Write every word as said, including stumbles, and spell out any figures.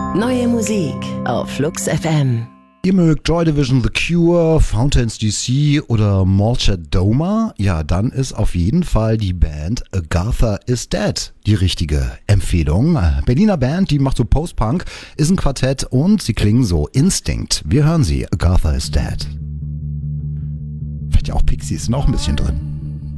Neue Musik auf Flux F M. Ihr mögt Joy Division, The Cure, Fountains D C oder Molchadoma? Ja, dann ist auf jeden Fall die Band Agatha is Dead die richtige Empfehlung. Berliner Band, die macht so Post-Punk, ist ein Quartett und sie klingen so Instinct. Wir hören sie, Agatha is Dead. Vielleicht ja auch Pixies, sind auch ein bisschen drin.